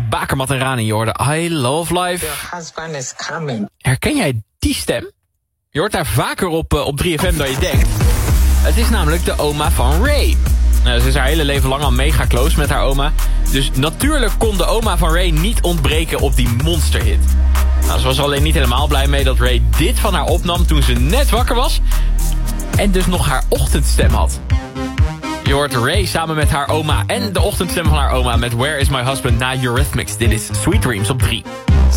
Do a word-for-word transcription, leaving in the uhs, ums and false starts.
Bakermat en Rani. Je hoorde I Love Life. Your husband is coming. Herken jij die stem? Je hoort daar vaker op, uh, op drie F M dan je denkt. Het is namelijk de oma van Ray. Nou, ze is haar hele leven lang al mega close met haar oma. Dus natuurlijk kon de oma van Ray niet ontbreken op die monsterhit. Nou, ze was er alleen niet helemaal blij mee dat Ray dit van haar opnam toen ze net wakker was. En dus nog haar ochtendstem had. Je hoort Ray samen met haar oma en de ochtendstem van haar oma met Where is my husband na Eurythmics. Dit is Sweet Dreams op drie.